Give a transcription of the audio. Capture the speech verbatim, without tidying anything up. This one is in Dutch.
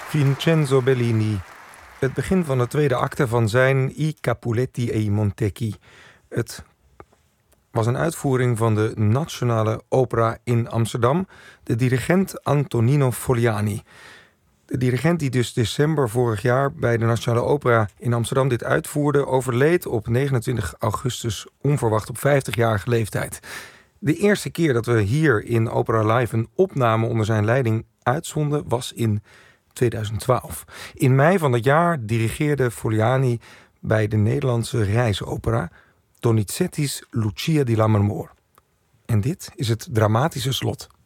Vincenzo Bellini. Het begin van de tweede acte van zijn I Capuletti e i Montecchi. Het was een uitvoering van de Nationale Opera in Amsterdam. De dirigent Antonino Fogliani. De dirigent die dus december vorig jaar bij de Nationale Opera in Amsterdam dit uitvoerde, overleed op negenentwintig augustus onverwacht op vijftigjarige leeftijd. De eerste keer dat we hier in Opera Live een opname onder zijn leiding uitzonden was in tweeduizend twaalf. In mei van dat jaar dirigeerde Fogliani bij de Nederlandse reisopera Donizetti's Lucia di Lammermoor. En dit is het dramatische slot.